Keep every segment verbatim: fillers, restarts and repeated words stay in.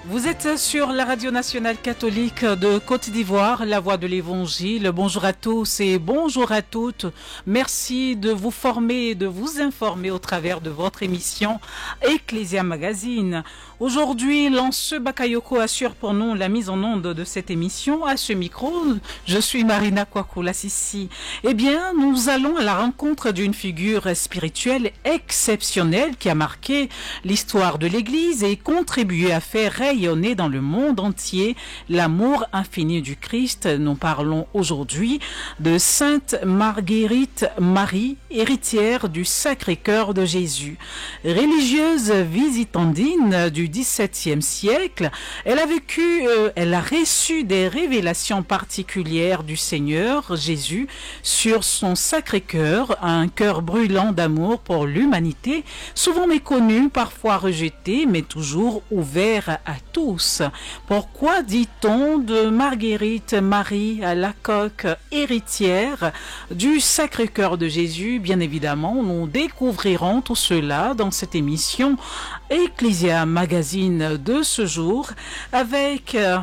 Vous êtes sur la radio nationale catholique de Côte d'Ivoire, la voix de l'évangile. Bonjour à tous et bonjour à toutes. Merci de vous former et de vous informer au travers de votre émission Ecclesia Magazine. Aujourd'hui, Lance Bakayoko assure pour nous la mise en onde de cette émission. À ce micro, je suis Marina Kwakoula Sissi. Eh bien, nous allons à la rencontre d'une figure spirituelle exceptionnelle qui a marqué l'histoire de l'Église et contribué à faire rayonner dans le monde entier l'amour infini du Christ. Nous parlons aujourd'hui de Sainte Marguerite Marie, héritière du Sacré-Cœur de Jésus. Religieuse visitandine du dix-septième siècle, elle a vécu, euh, elle a reçu des révélations particulières du Seigneur Jésus sur son Sacré-Cœur, un cœur brûlant d'amour pour l'humanité, souvent méconnu, parfois rejeté, mais toujours ouvert à tous. Pourquoi dit-on de Marguerite Marie Alacoque, héritière du Sacré-Cœur de Jésus? Bien évidemment, nous découvrirons tout cela dans cette émission Ecclesia Magazine de ce jour avec un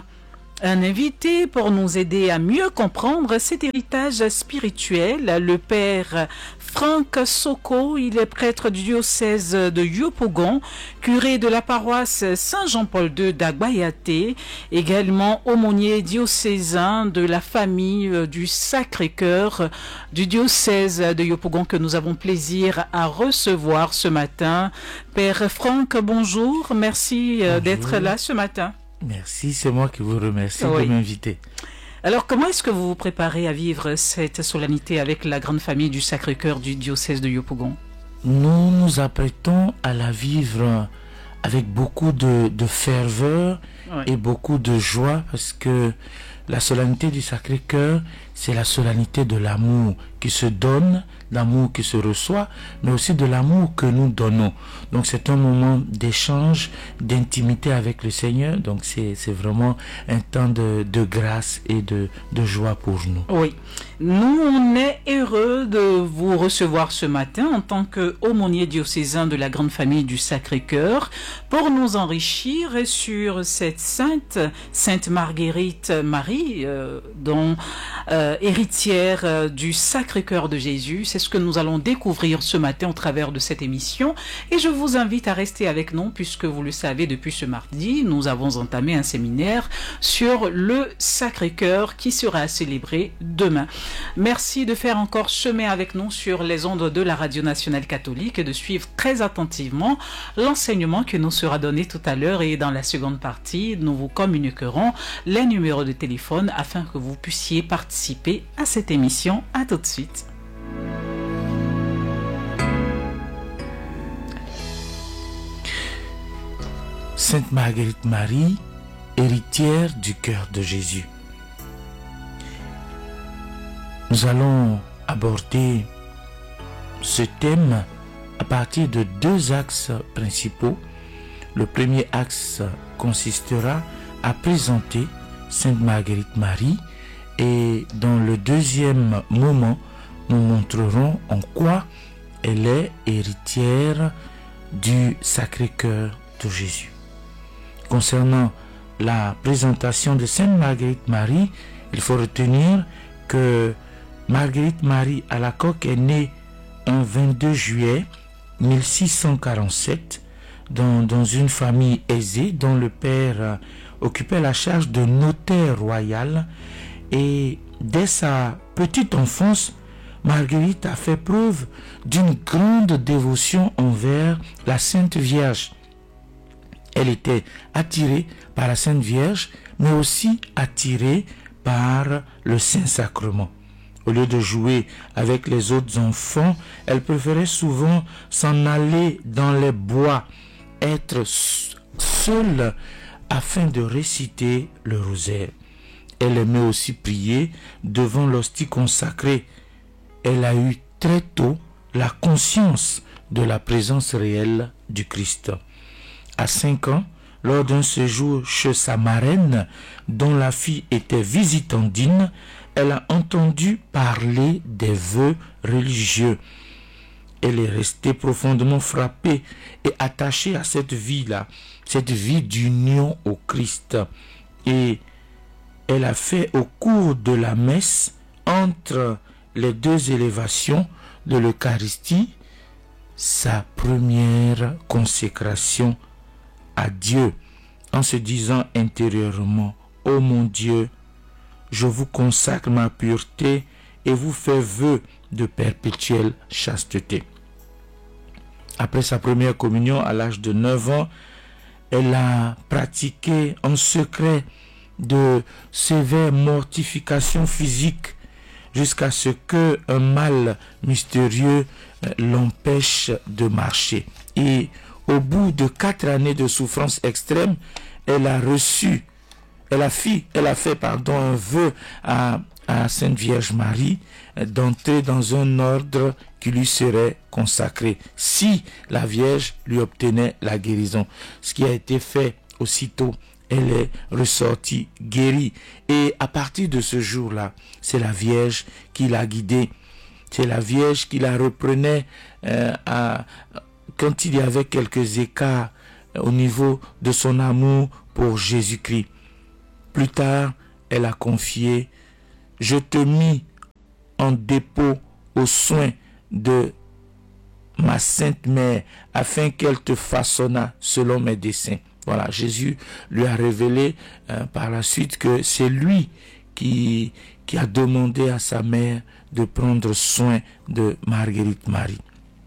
invité pour nous aider à mieux comprendre cet héritage spirituel, le père Franck Soko. Il est prêtre du diocèse de Yopougon, curé de la paroisse Saint-Jean-Paul deux d'Agbayaté, également aumônier diocésain de la famille du Sacré-Cœur du diocèse de Yopougon que nous avons plaisir à recevoir ce matin. Père Franck, bonjour, merci bonjour. D'être là ce matin. Merci, c'est moi qui vous remercie oui. de m'inviter. Alors, comment est-ce que vous vous préparez à vivre cette solennité avec la grande famille du Sacré-Cœur du diocèse de Yopougon? Nous nous apprêtons à la vivre avec beaucoup de, de ferveur oui. et beaucoup de joie, parce que la solennité du Sacré-Cœur, c'est la solennité de l'amour qui se donne, l'amour qui se reçoit, mais aussi de l'amour que nous donnons. Donc c'est un moment d'échange, d'intimité avec le Seigneur. Donc c'est, c'est vraiment un temps de, de grâce et de, de joie pour nous. Oui, nous on est heureux de vous recevoir ce matin en tant qu'aumônier diocésain de la grande famille du Sacré-Cœur pour nous enrichir sur cette sainte, Sainte Marguerite Marie, euh, dont euh, héritière euh, du Sacré-Cœur de Jésus. C'est ce que nous allons découvrir ce matin au travers de cette émission. Et je vous invite à rester avec nous puisque vous le savez, depuis ce mardi, nous avons entamé un séminaire sur le Sacré-Cœur qui sera célébré demain. Merci de faire encore chemin avec nous sur les ondes de la Radio Nationale Catholique et de suivre très attentivement l'enseignement qui nous sera donné tout à l'heure. Et dans la seconde partie, nous vous communiquerons les numéros de téléphone afin que vous puissiez participer à cette émission. À tout de suite. Sainte Marguerite Marie, héritière du cœur de Jésus. Nous allons aborder ce thème à partir de deux axes principaux. Le premier axe consistera à présenter Sainte Marguerite Marie et dans le deuxième moment, nous montrerons en quoi elle est héritière du Sacré-Cœur de Jésus. Concernant la présentation de Sainte Marguerite Marie, il faut retenir que Marguerite Marie Alacoque est née un vingt-deux juillet mille six cent quarante-sept dans, dans une famille aisée dont le père occupait la charge de notaire royal, et dès sa petite enfance, Marguerite a fait preuve d'une grande dévotion envers la Sainte Vierge. Elle était attirée par la Sainte Vierge, mais aussi attirée par le Saint-Sacrement. Au lieu de jouer avec les autres enfants, elle préférait souvent s'en aller dans les bois, être seule afin de réciter le rosaire. Elle aimait aussi prier devant l'hostie consacrée. Elle a eu très tôt la conscience de la présence réelle du Christ. À cinq ans, lors d'un séjour chez sa marraine, dont la fille était visitandine, elle a entendu parler des vœux religieux. Elle est restée profondément frappée et attachée à cette vie-là. cette vie d'union au Christ. Et elle a fait au cours de la messe, entre les deux élévations de l'Eucharistie, sa première consécration à Dieu, en se disant intérieurement: ô mon Dieu, je vous consacre ma pureté et vous fais vœu de perpétuelle chasteté. Après sa première communion à l'âge de neuf ans, elle a pratiqué en secret de sévères mortifications physiques jusqu'à ce que un mal mystérieux l'empêche de marcher. Et au bout de quatre années de souffrance extrême, elle a reçu, elle a fait, elle a fait pardon, un vœu à, à Sainte Vierge Marie d'entrer dans un ordre qui lui serait consacré si la Vierge lui obtenait la guérison. Ce qui a été fait aussitôt. Elle est ressortie guérie. Et à partir de ce jour-là, c'est la Vierge qui l'a guidée. C'est la Vierge qui la reprenait euh, à, quand il y avait quelques écarts au niveau de son amour pour Jésus-Christ. Plus tard, elle a confié: je te mis en dépôt aux soins de ma sainte mère, afin qu'elle te façonnât selon mes desseins. Voilà, Jésus lui a révélé euh, par la suite que c'est lui qui, qui a demandé à sa mère de prendre soin de Marguerite Marie.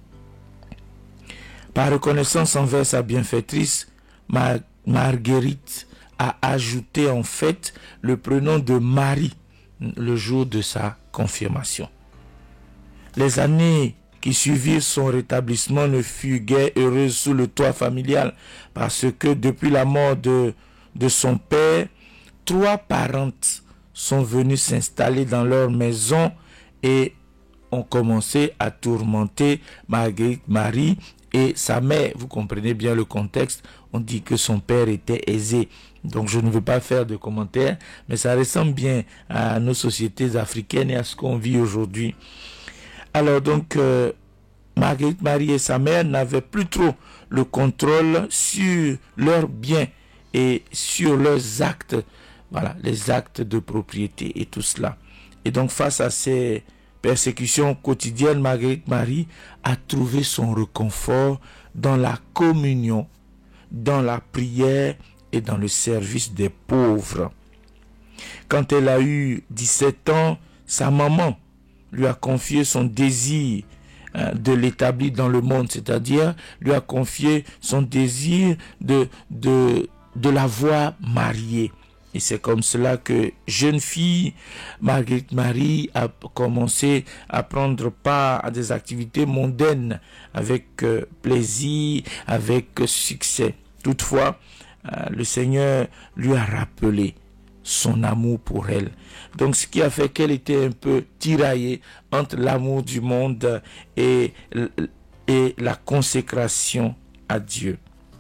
Par reconnaissance envers sa bienfaitrice, Mar- Marguerite a ajouté en fait le prénom de Marie le jour de sa confirmation. Les années qui suivirent son rétablissement ne furent guère heureuses sous le toit familial, parce que depuis la mort de, de son père, trois parentes sont venues s'installer dans leur maison et ont commencé à tourmenter Marguerite Marie et sa mère. Vous comprenez bien le contexte. On dit que son père était aisé. Donc je ne veux pas faire de commentaires, mais ça ressemble bien à nos sociétés africaines et à ce qu'on vit aujourd'hui. Alors donc, euh, Marguerite Marie et sa mère n'avaient plus trop le contrôle sur leurs biens et sur leurs actes, voilà, les actes de propriété et tout cela. Et donc, face à ces persécutions quotidiennes, Marguerite Marie a trouvé son réconfort dans la communion, dans la prière et dans le service des pauvres. Quand elle a eu dix-sept ans, sa maman lui a confié son désir euh, de l'établir dans le monde, c'est-à-dire lui a confié son désir de, de, de la voir mariée. Et c'est comme cela que jeune fille, Marguerite Marie a commencé à prendre part à des activités mondaines avec euh, plaisir, avec euh, succès. Toutefois, euh, le Seigneur lui a rappelé son amour pour elle. Donc ce qui a fait qu'elle était un peu tiraillée entre l'amour du monde et, et la consécration à Dieu.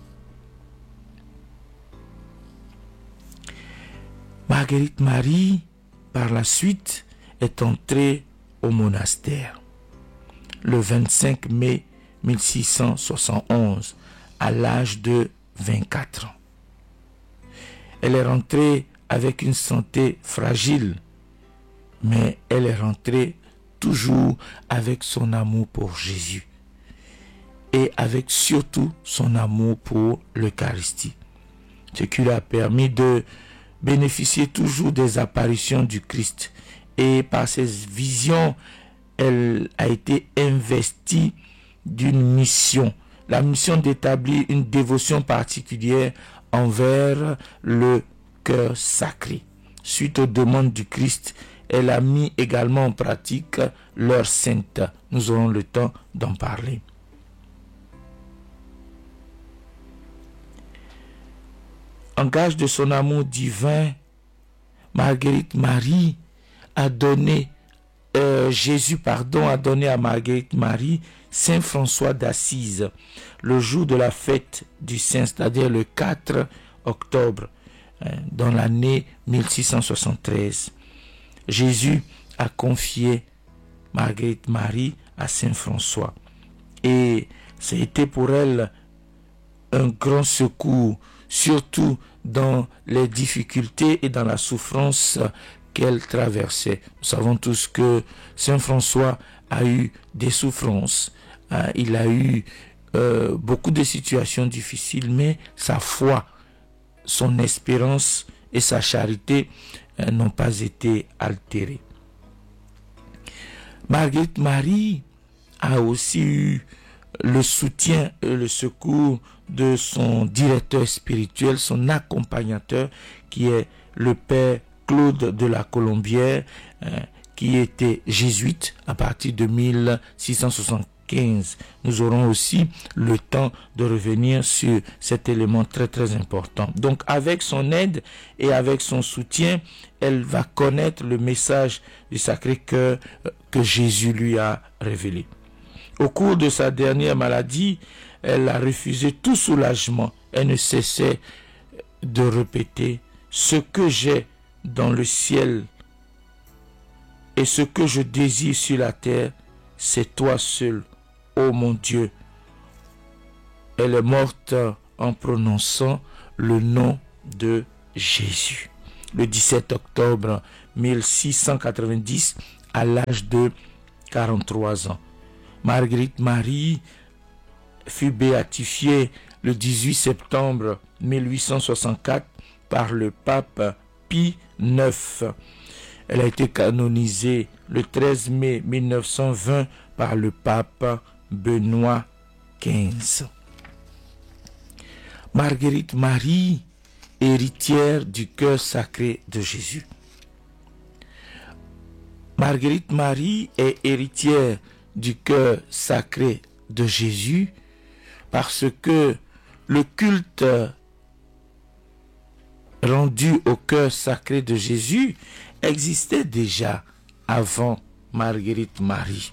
Marguerite Marie, par la suite, est entrée au monastère le vingt-cinq mai mille six cent soixante et onze, à l'âge de vingt-quatre ans. Elle est rentrée avec une santé fragile, mais elle est rentrée toujours avec son amour pour Jésus et avec surtout son amour pour l'Eucharistie, ce qui lui a permis de bénéficier toujours des apparitions du Christ. Et par ses visions, elle a été investie d'une mission, la mission d'établir une dévotion particulière envers le cœur sacré. Suite aux demandes du Christ, elle a mis également en pratique l'heure sainte. Nous aurons le temps d'en parler. En gage de son amour divin, Marguerite Marie a donné, euh, Jésus pardon, a donné à Marguerite Marie Saint François d'Assise, le jour de la fête du Saint, c'est-à-dire le quatre octobre, euh, dans l'année mille six cent soixante-treize. Jésus a confié Marguerite Marie à Saint François. Et c'était pour elle un grand secours, surtout dans les difficultés et dans la souffrance qu'elle traversait. Nous savons tous que Saint François a eu des souffrances, hein, il a eu euh, beaucoup de situations difficiles, mais sa foi, son espérance et sa charité euh, n'ont pas été altérées. Marguerite Marie a aussi eu le soutien et le secours de son directeur spirituel, son accompagnateur, qui est le père Claude de la Colombière, euh, qui était jésuite à partir de mille six cent soixante-quinze. Nous aurons aussi le temps de revenir sur cet élément très très important. Donc avec son aide et avec son soutien, elle va connaître le message du Sacré-Cœur que Jésus lui a révélé. Au cours de sa dernière maladie, elle a refusé tout soulagement. Elle ne cessait de répéter « Ce que j'ai dans le ciel et ce que je désire sur la terre, c'est toi seul, ô mon Dieu. » Elle est morte en prononçant le nom de Jésus. Le dix-sept octobre mille six cent quatre-vingt-dix, à l'âge de quarante-trois ans. Marguerite Marie fut béatifiée le dix-huit septembre mille huit cent soixante-quatre par le pape Pie neuf. Elle a été canonisée le treize mai mille neuf cent vingt par le pape Benoît quinze. Marguerite Marie, héritière du cœur sacré de Jésus. Marguerite Marie est héritière du cœur sacré de Jésus parce que le culte rendu au cœur sacré de Jésus existait déjà avant Marguerite Marie.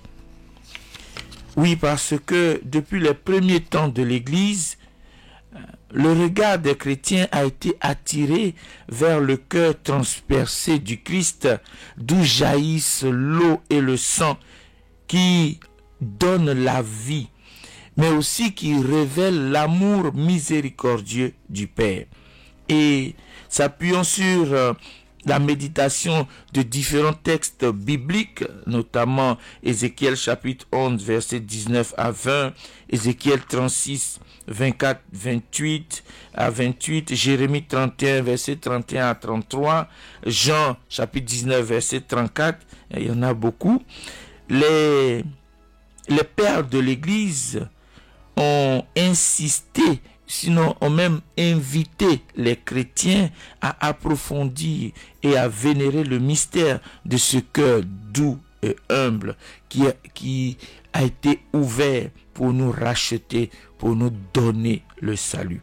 Oui, parce que depuis les premiers temps de l'Église, le regard des chrétiens a été attiré vers le cœur transpercé du Christ, d'où jaillissent l'eau et le sang qui donnent la vie, mais aussi qui révèlent l'amour miséricordieux du Père. Et s'appuyant sur euh, la méditation de différents textes bibliques, notamment Ézéchiel chapitre onze, versets dix-neuf à vingt, Ézéchiel trente-six, vingt-quatre, vingt-huit à vingt-huit, Jérémie trente et un, verset trente et un à trente-trois, Jean chapitre dix-neuf, verset trente-quatre, il y en a beaucoup. Les, les pères de l'Église ont insisté, sinon ont même invité les chrétiens à approfondir et à vénérer le mystère de ce cœur doux et humble qui a, qui a été ouvert pour nous racheter, pour nous donner le salut.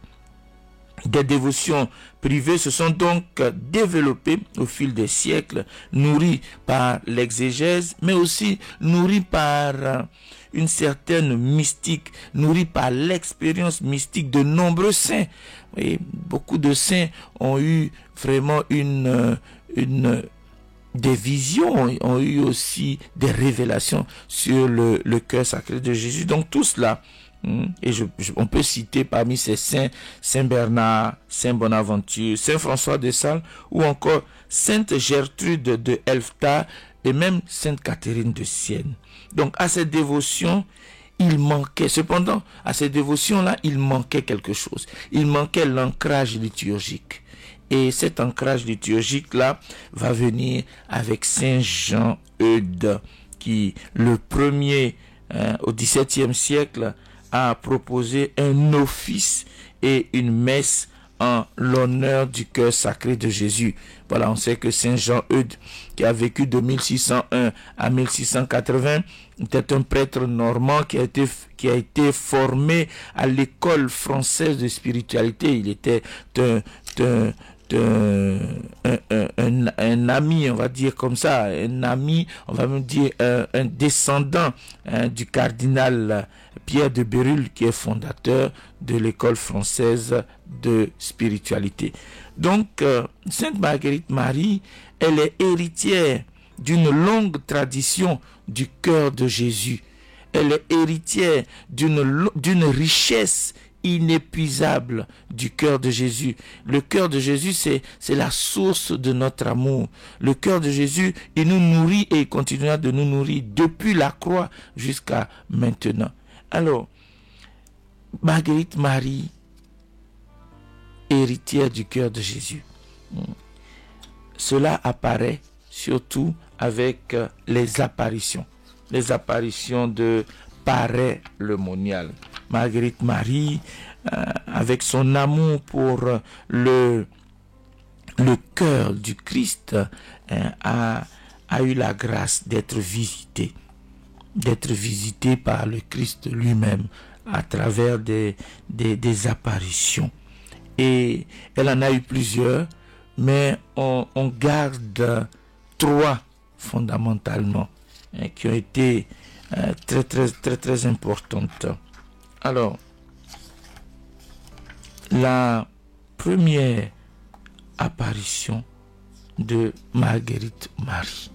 Des dévotions privées se sont donc développées au fil des siècles, nourries par l'exégèse, mais aussi nourries par une certaine mystique, nourries par l'expérience mystique de nombreux saints. Et beaucoup de saints ont eu vraiment une, une, des visions, ont eu aussi des révélations sur le, le cœur sacré de Jésus. Donc tout cela, et je, je, on peut citer parmi ces saints, Saint Bernard, Saint Bonaventure, Saint François de Sales, ou encore Sainte Gertrude de Elfta, et même Sainte Catherine de Sienne. Donc à ces dévotions, il manquait, cependant, à ces dévotions-là, il manquait quelque chose. Il manquait l'ancrage liturgique. Et cet ancrage liturgique-là va venir avec Saint Jean Eudes, qui, le premier, hein, au dix-septième siècle, a proposé un office et une messe en l'honneur du cœur sacré de Jésus. Voilà, on sait que Saint Jean Eudes, qui a vécu de mille six cent un à mille six cent quatre-vingts, était un prêtre normand qui a été, qui a été formé à l'école française de spiritualité. Il était un, un, un, un, un, un, un ami, on va dire comme ça, un ami, on va même dire un, un descendant hein, du cardinal Pierre de Bérulle, qui est fondateur de l'école française de spiritualité. Donc, euh, Sainte Marguerite Marie, elle est héritière d'une longue tradition du cœur de Jésus. Elle est héritière d'une d'une richesse inépuisable du cœur de Jésus. Le cœur de Jésus, c'est, c'est la source de notre amour. Le cœur de Jésus, il nous nourrit et il continuera de nous nourrir depuis la croix jusqu'à maintenant. Alors, Marguerite Marie, héritière du cœur de Jésus. Cela apparaît surtout avec les apparitions. Les apparitions de Paray le Monial. Marguerite Marie, euh, avec son amour pour le, le cœur du Christ, euh, a, a eu la grâce d'être visitée. D'être visitée par le Christ lui-même à travers des, des, des apparitions. Et elle en a eu plusieurs, mais on, on garde trois fondamentalement hein, qui ont été euh, très très très très importantes. Alors, la première apparition de Marguerite Marie.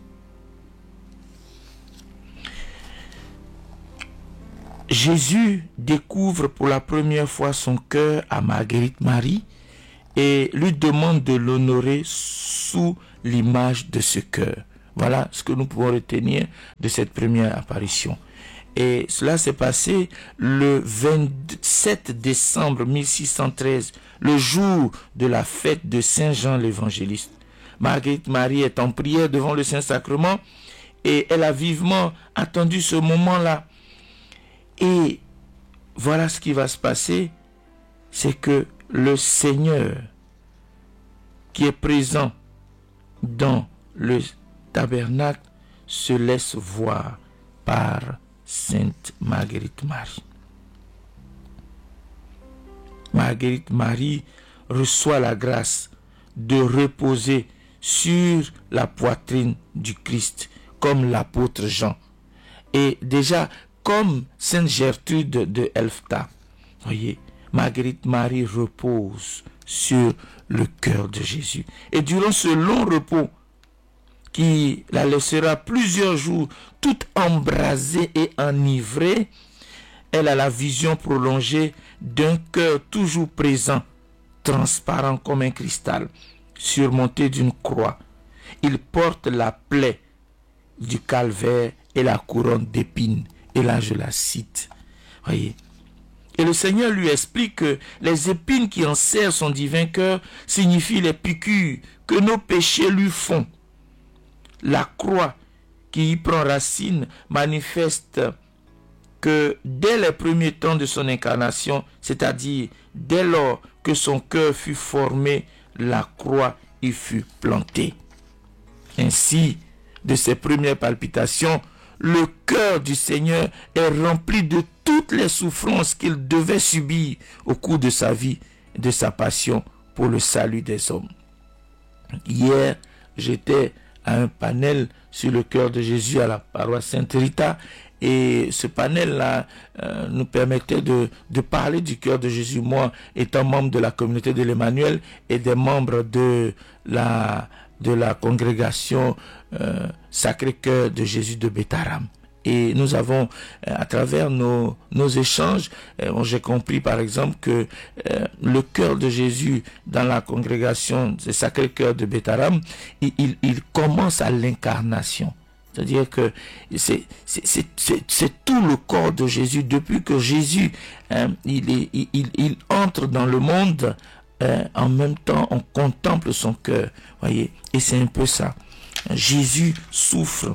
Jésus découvre pour la première fois son cœur à Marguerite Marie et lui demande de l'honorer sous l'image de ce cœur. Voilà ce que nous pouvons retenir de cette première apparition. Et cela s'est passé le vingt-sept décembre mille six cent treize, le jour de la fête de Saint Jean l'Évangéliste. Marguerite Marie est en prière devant le Saint-Sacrement et elle a vivement attendu ce moment-là. Et voilà ce qui va se passer, c'est que le Seigneur qui est présent dans le tabernacle se laisse voir par Sainte Marguerite Marie. Marguerite Marie reçoit la grâce de reposer sur la poitrine du Christ, comme l'apôtre Jean. Et déjà, comme Sainte Gertrude de Elfta, voyez, Marguerite Marie repose sur le cœur de Jésus. Et durant ce long repos, qui la laissera plusieurs jours toute embrasée et enivrée, elle a la vision prolongée d'un cœur toujours présent, transparent comme un cristal, surmonté d'une croix. Il porte la plaie du calvaire et la couronne d'épines. Et là, je la cite. Voyez. Et le Seigneur lui explique que les épines qui enserrent son divin cœur signifient les piqûres que nos péchés lui font. La croix qui y prend racine manifeste que dès les premiers temps de son incarnation, c'est-à-dire dès lors que son cœur fut formé, la croix y fut plantée. Ainsi, de ses premières palpitations, le cœur du Seigneur est rempli de toutes les souffrances qu'il devait subir au cours de sa vie, de sa passion pour le salut des hommes. Hier, j'étais à un panel sur le cœur de Jésus à la paroisse Sainte-Rita et ce panel-là euh, nous permettait de, de parler du cœur de Jésus. Moi, étant membre de la communauté de l'Emmanuel et des membres de la... de la congrégation euh, Sacré-Cœur de Jésus de Bétaram. Et nous avons, euh, à travers nos, nos échanges, euh, j'ai compris par exemple que euh, le cœur de Jésus dans la congrégation du Sacré-Cœur de Bétaram, il, il, il commence à l'incarnation. C'est-à-dire que c'est, c'est, c'est, c'est, c'est tout le corps de Jésus. Depuis que Jésus hein, il, est, il, il, il entre dans le monde, Euh, en même temps, on contemple son cœur, voyez, et c'est un peu ça. Jésus souffre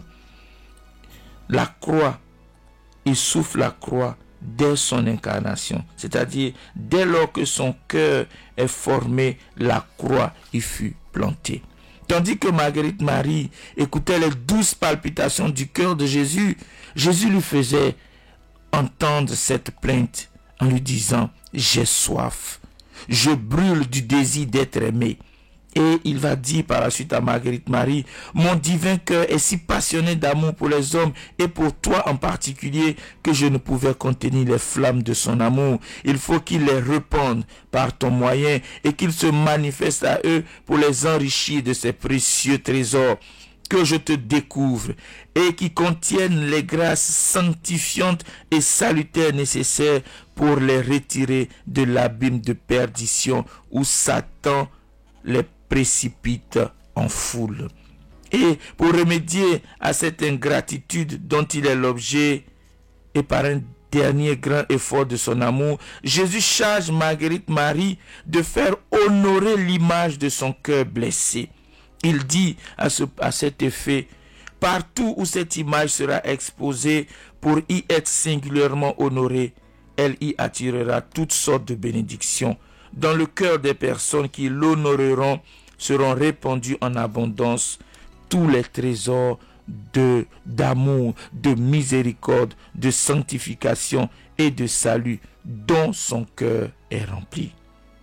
la croix, il souffre la croix dès son incarnation, c'est-à-dire dès lors que son cœur est formé, la croix y fut plantée. Tandis que Marguerite Marie écoutait les douces palpitations du cœur de Jésus, Jésus lui faisait entendre cette plainte en lui disant « J'ai soif ». Je brûle du désir d'être aimé. Et il va dire par la suite à Marguerite Marie, mon divin cœur est si passionné d'amour pour les hommes et pour toi en particulier que je ne pouvais contenir les flammes de son amour. Il faut qu'il les répande par ton moyen et qu'il se manifeste à eux pour les enrichir de ses précieux trésors. que je te découvre et qui contiennent les grâces sanctifiantes et salutaires nécessaires pour les retirer de l'abîme de perdition où Satan les précipite en foule. Et pour remédier à cette ingratitude dont il est l'objet, et par un dernier grand effort de son amour, Jésus charge Marguerite Marie de faire honorer l'image de son cœur blessé. Il dit à, ce, à cet effet, partout où cette image sera exposée pour y être singulièrement honorée, elle y attirera toutes sortes de bénédictions. Dans le cœur des personnes qui l'honoreront seront répandus en abondance tous les trésors de d'amour, de miséricorde, de sanctification et de salut dont son cœur est rempli.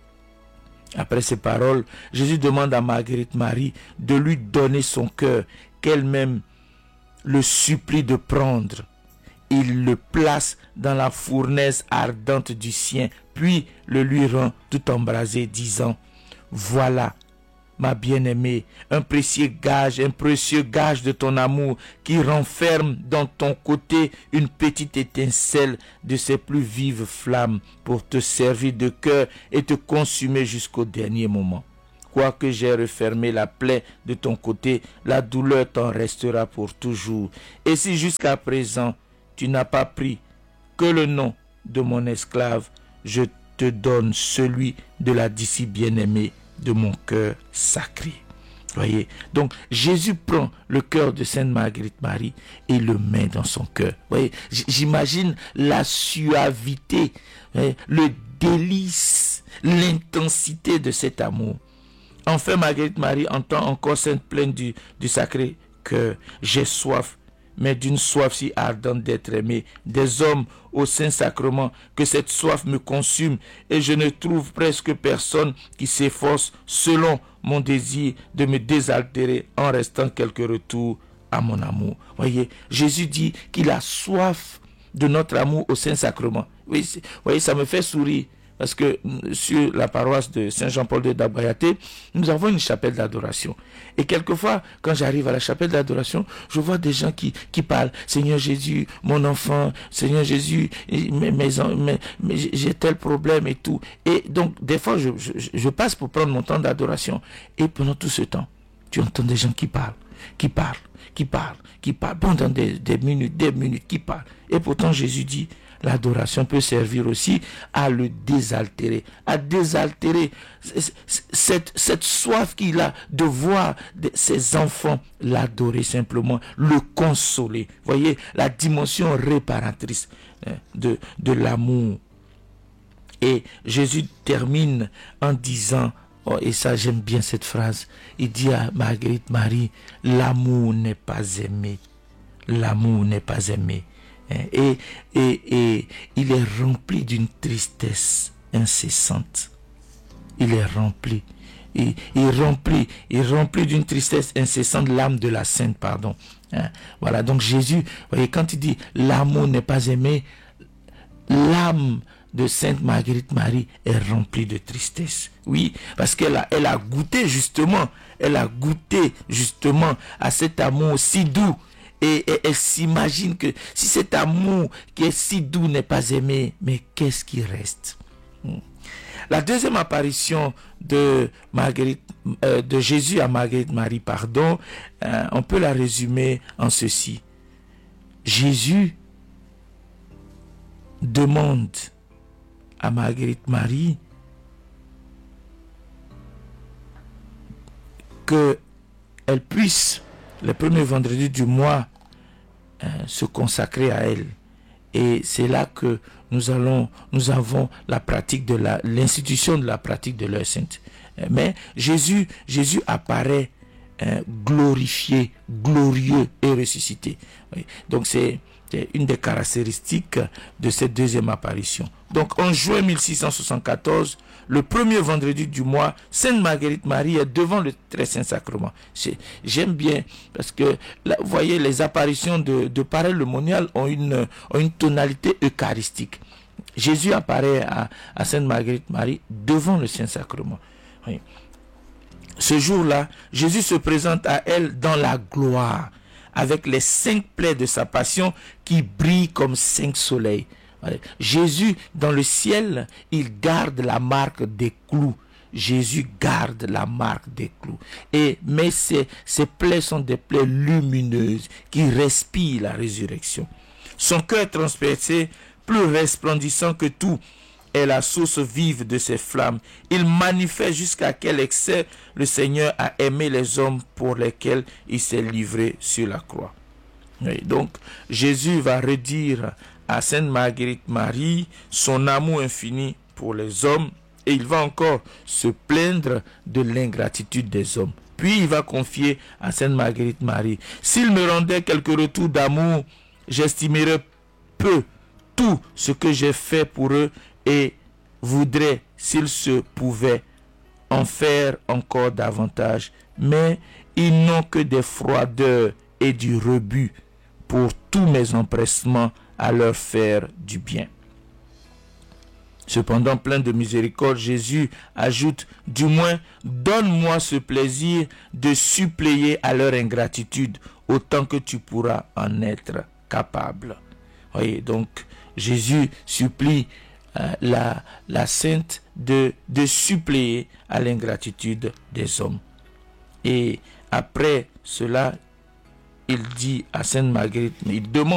Après ces paroles, Jésus demande à Marguerite Marie de lui donner son cœur, qu'elle-même le supplie de prendre. Il le place dans la fournaise ardente du sien, puis le lui rend tout embrasé, disant, voilà, ma bien-aimée, un précieux gage, un précieux gage de ton amour qui renferme dans ton côté une petite étincelle de ses plus vives flammes pour te servir de cœur et te consumer jusqu'au dernier moment. Quoique j'ai refermé la plaie de ton côté, la douleur t'en restera pour toujours. Et si jusqu'à présent tu n'as pas pris que le nom de mon esclave, je te donne celui de la disciple bien-aimée de mon cœur sacré. Voyez, donc Jésus prend le cœur de Sainte Marguerite Marie et le met dans son cœur. Voyez, j'imagine la suavité, voyez, le délice, l'intensité de cet amour. Enfin, Marguerite Marie entend encore Sainte plainte du, du sacré cœur. J'ai soif, mais d'une soif si ardente d'être aimé des hommes au Saint-Sacrement, que cette soif me consume et je ne trouve presque personne qui s'efforce selon mon désir de me désaltérer en restant quelques retours à mon amour. Voyez, Jésus dit qu'il a soif de notre amour au Saint-Sacrement. Oui, voyez, ça me fait sourire. Parce que sur la paroisse de Saint-Jean-Paul de Dabayaté, nous avons une chapelle d'adoration. Et quelquefois, quand j'arrive à la chapelle d'adoration, je vois des gens qui, qui parlent. Seigneur Jésus, mon enfant, Seigneur Jésus, mes, mes, mes, mes, j'ai tel problème et tout. Et donc, des fois, je, je, je passe pour prendre mon temps d'adoration. Et pendant tout ce temps, tu entends des gens qui parlent, qui parlent, qui parlent, qui parlent, pendant des, des minutes, des minutes, qui parlent. Et pourtant, Jésus dit, l'adoration peut servir aussi à le désaltérer, à désaltérer cette, cette soif qu'il a de voir ses enfants l'adorer simplement, le consoler. Voyez la dimension réparatrice de, de l'amour. Et Jésus termine en disant, oh, et ça j'aime bien cette phrase, il dit à Marguerite Marie, l'amour n'est pas aimé, l'amour n'est pas aimé. Et, et, et il est rempli d'une tristesse incessante. Il est rempli. Il, il remplit, il remplit d'une tristesse incessante l'âme de la sainte, pardon. Hein? Voilà, donc Jésus, voyez, quand il dit l'amour n'est pas aimé, l'âme de Sainte Marguerite Marie est remplie de tristesse. Oui, parce qu'elle a, elle a goûté justement, elle a goûté justement à cet amour si doux. Et, et elle s'imagine que si cet amour qui est si doux n'est pas aimé, mais qu'est-ce qui reste? La deuxième apparition de Marguerite, euh, de Jésus à Marguerite Marie, pardon, euh, on peut la résumer en ceci. Jésus demande à Marguerite Marie que elle puisse, le premier vendredi du mois, euh, se consacrer à elle. Et c'est là que nous allons, nous avons la pratique de la, l'institution de la pratique de l'heure sainte. Mais Jésus, Jésus apparaît euh, glorifié, glorieux et ressuscité. Oui. Donc c'est une des caractéristiques de cette deuxième apparition. Donc en juin mille six cent soixante-quatorze, le premier vendredi du mois, Sainte Marguerite Marie est devant le très saint sacrement. J'aime bien parce que là, vous voyez, les apparitions de, de pareil le monial ont une, ont une tonalité eucharistique. Jésus apparaît à, à Sainte Marguerite Marie devant le saint sacrement. Oui. Ce jour-là, Jésus se présente à elle dans la gloire, avec les cinq plaies de sa passion qui brillent comme cinq soleils. Jésus, dans le ciel, il garde la marque des clous. Jésus garde la marque des clous. Et, mais ces, ces plaies sont des plaies lumineuses qui respirent la résurrection. Son cœur transpercé, plus resplendissant que tout, est la source vive de ces flammes. Il manifeste jusqu'à quel excès le Seigneur a aimé les hommes pour lesquels il s'est livré sur la croix. Et donc, Jésus va redire à Sainte Marguerite Marie son amour infini pour les hommes, et il va encore se plaindre de l'ingratitude des hommes. Puis il va confier à Sainte Marguerite Marie: s'il me rendait quelque retour d'amour, j'estimerais peu tout ce que j'ai fait pour eux et voudrais, s'il se pouvait, en faire encore davantage. Mais ils n'ont que des froideurs et du rebut pour tous mes empressements à leur faire du bien. Cependant, plein de miséricorde, Jésus ajoute: du moins, donne-moi ce plaisir de suppléer à leur ingratitude autant que tu pourras en être capable. Voyez, donc Jésus supplie euh, la, la sainte de, de suppléer à l'ingratitude des hommes. Et après cela, il dit à Sainte Marguerite, il demande